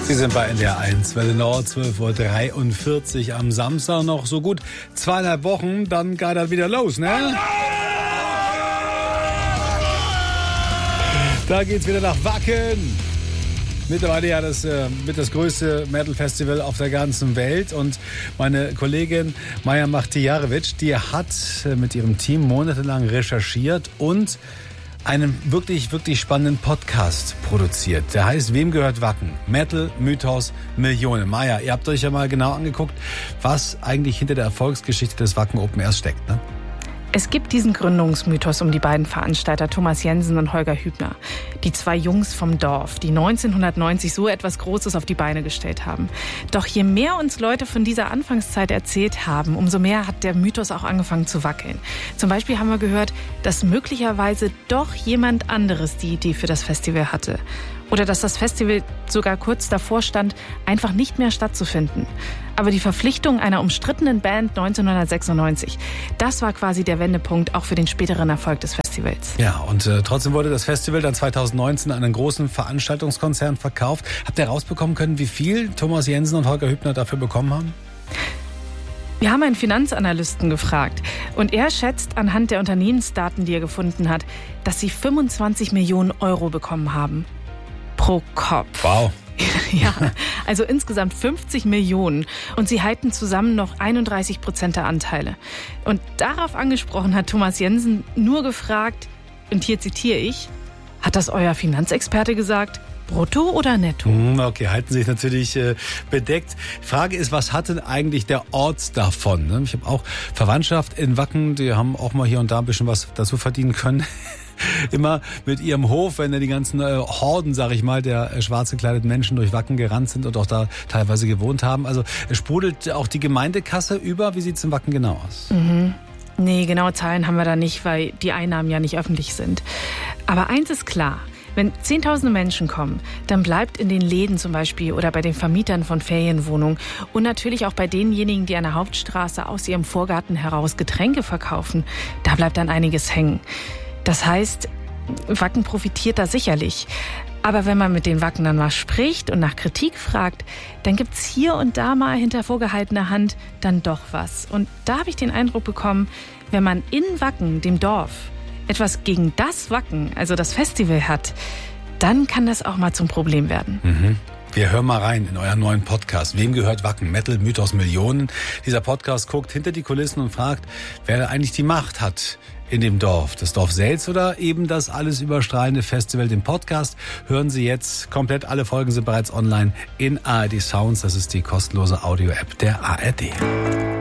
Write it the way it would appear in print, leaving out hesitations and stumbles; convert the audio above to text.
Sie sind bei NDR 1, Welle Nord, 12:43 Uhr am Samstag. Noch so gut 2,5 Wochen, dann geht das wieder los, ne? Da geht's wieder nach Wacken. Mittlerweile ja das größte Metal-Festival auf der ganzen Welt. Und meine Kollegin Maja Machtijarewitsch, die hat mit ihrem Team monatelang recherchiert und einen wirklich, wirklich spannenden Podcast produziert. Der heißt Wem gehört Wacken? Metal, Mythos, Millionen. Maja, ihr habt euch ja mal genau angeguckt, was eigentlich hinter der Erfolgsgeschichte des Wacken Open Airs steckt, ne? Es gibt diesen Gründungsmythos um die beiden Veranstalter Thomas Jensen und Holger Hübner. Die zwei Jungs vom Dorf, die 1990 so etwas Großes auf die Beine gestellt haben. Doch je mehr uns Leute von dieser Anfangszeit erzählt haben, umso mehr hat der Mythos auch angefangen zu wackeln. Zum Beispiel haben wir gehört, dass möglicherweise doch jemand anderes die Idee für das Festival hatte. Oder dass das Festival sogar kurz davor stand, einfach nicht mehr stattzufinden. Aber die Verpflichtung einer umstrittenen Band 1996, das war quasi der Wendepunkt auch für den späteren Erfolg des Festivals. Ja, und trotzdem wurde das Festival dann 2019 an einen großen Veranstaltungskonzern verkauft. Habt ihr rausbekommen können, wie viel Thomas Jensen und Holger Hübner dafür bekommen haben? Wir haben einen Finanzanalysten gefragt und er schätzt anhand der Unternehmensdaten, die er gefunden hat, dass sie 25 Millionen Euro bekommen haben. Pro Kopf. Wow. Ja, also insgesamt 50 Millionen. Und sie halten zusammen noch 31% der Anteile. Und darauf angesprochen hat Thomas Jensen nur gefragt, und hier zitiere ich, hat das euer Finanzexperte gesagt? Brutto oder netto? Okay, halten sich natürlich bedeckt. Frage ist, was hat denn eigentlich der Ort davon? Ich habe auch Verwandtschaft in Wacken, die haben auch mal hier und da ein bisschen was dazu verdienen können. Immer mit ihrem Hof, wenn da die ganzen Horden, sag ich mal, der schwarz gekleideten Menschen durch Wacken gerannt sind und auch da teilweise gewohnt haben. Also es sprudelt auch die Gemeindekasse über. Wie sieht's in Wacken genau aus? Nee, genaue Zahlen haben wir da nicht, weil die Einnahmen ja nicht öffentlich sind. Aber eins ist klar. Wenn Zehntausende Menschen kommen, dann bleibt in den Läden zum Beispiel oder bei den Vermietern von Ferienwohnungen und natürlich auch bei denjenigen, die an der Hauptstraße aus ihrem Vorgarten heraus Getränke verkaufen, da bleibt dann einiges hängen. Das heißt, Wacken profitiert da sicherlich. Aber wenn man mit den Wackenern mal spricht und nach Kritik fragt, dann gibt's hier und da mal hinter vorgehaltener Hand dann doch was. Und da habe ich den Eindruck bekommen, wenn man in Wacken, dem Dorf, etwas gegen das Wacken, also das Festival hat, dann kann das auch mal zum Problem werden. Wir hören mal rein in euren neuen Podcast. Wem gehört Wacken? Metal, Mythos, Millionen. Dieser Podcast guckt hinter die Kulissen und fragt, wer eigentlich die Macht hat in dem Dorf. Das Dorf selbst oder eben das alles überstrahlende Festival. Den Podcast hören Sie jetzt komplett. Alle Folgen sind bereits online in ARD Sounds. Das ist die kostenlose Audio-App der ARD.